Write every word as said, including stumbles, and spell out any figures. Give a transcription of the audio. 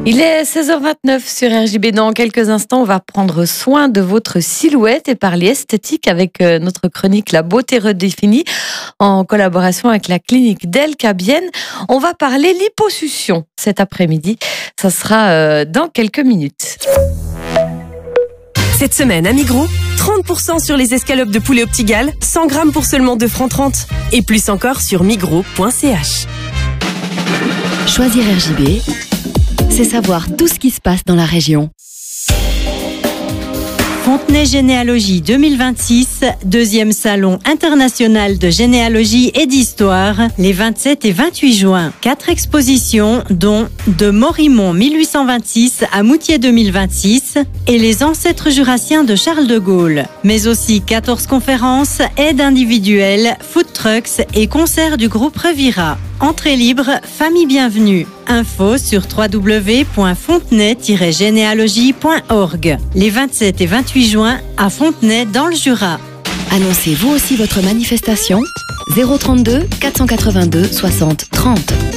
Il est seize heures vingt-neuf sur R J B. Dans quelques instants, on va prendre soin de votre silhouette et parler esthétique avec notre chronique La beauté redéfinie en collaboration avec la clinique d'El Cabienne. On va parler liposuction cet après-midi. Ça sera dans quelques minutes. Cette semaine à Migros, trente pour cent sur les escalopes de poulet au petit Gall, cent grammes pour seulement deux francs trente. Et plus encore sur migros point c h. Choisir R J B, c'est savoir tout ce qui se passe dans la région. Fontenay Généalogie deux mille vingt-six, deuxième salon international de généalogie et d'histoire, les vingt-sept et vingt-huit juin. Quatre expositions, dont de Morimont mille huit cent vingt-six à Moutier deux mille vingt-six et les ancêtres jurassiens de Charles de Gaulle. Mais aussi quatorze conférences, aides individuelles, food trucks et concerts du groupe Revira. Entrée libre, famille bienvenue. Info sur w w w point fontenay tiret généalogie point org. Les vingt-sept et vingt-huit juin à Fontenay dans le Jura. Annoncez vous aussi votre manifestation zéro trente-deux quatre cent quatre-vingt-deux soixante trente.